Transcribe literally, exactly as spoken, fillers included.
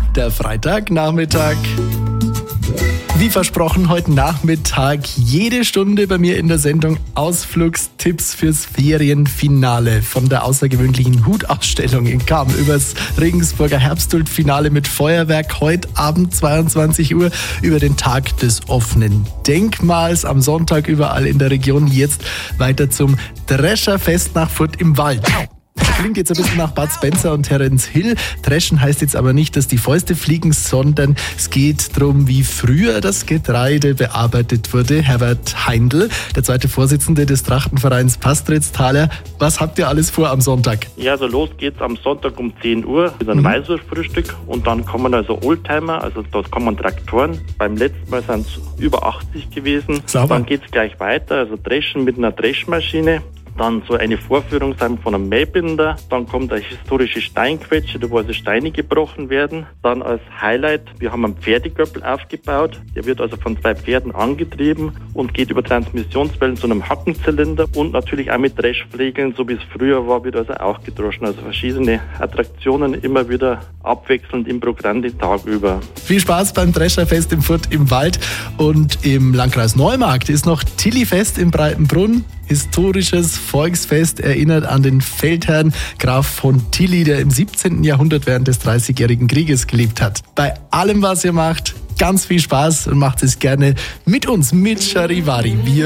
der Freitagnachmittag. Wie versprochen, heute Nachmittag jede Stunde bei mir in der Sendung Ausflugstipps fürs Ferienfinale. Von der außergewöhnlichen Hutausstellung in Cham übers Regensburger Herbsthuldfinale mit Feuerwerk heute Abend zweiundzwanzig Uhr, über den Tag des offenen Denkmals am Sonntag überall in der Region. Jetzt weiter zum Drescherfest nach Furt im Wald. Klingt jetzt ein bisschen nach Bud Spencer und Terence Hill. Dreschen heißt jetzt aber nicht, dass die Fäuste fliegen, sondern es geht darum, wie früher das Getreide bearbeitet wurde. Herbert Heindl, der zweite Vorsitzende des Trachtenvereins Pastritztaler. Was habt ihr alles vor am Sonntag? Ja, also los geht's am Sonntag um zehn Uhr mit einem mhm. Weißwurstfrühstück und dann kommen also Oldtimer, also dort kommen Traktoren. Beim letzten Mal sind es über achtzig gewesen. Sauber. Dann geht's gleich weiter, also Dreschen mit einer Dreschmaschine. Dann so eine Vorführung von einem Mähbinder. Dann kommt eine historische Steinquetsche, da wo also Steine gebrochen werden. Dann als Highlight, wir haben einen Pferdegöppel aufgebaut. Der wird also von zwei Pferden angetrieben und geht über Transmissionswellen zu einem Hackenzylinder und natürlich auch mit Dreschflegeln, so wie es früher war, wird also auch gedroschen. Also verschiedene Attraktionen immer wieder abwechselnd im Programm den Tag über. Viel Spaß beim Drescherfest im Furt im Wald. Und im Landkreis Neumarkt ist noch Tillifest im Breitenbrunn. Historisches Volksfest, erinnert an den Feldherrn Graf von Tilly, der im siebzehnten Jahrhundert während des Dreißigjährigen Krieges gelebt hat. Bei allem, was ihr macht, ganz viel Spaß und macht es gerne mit uns, mit Charivari. Wir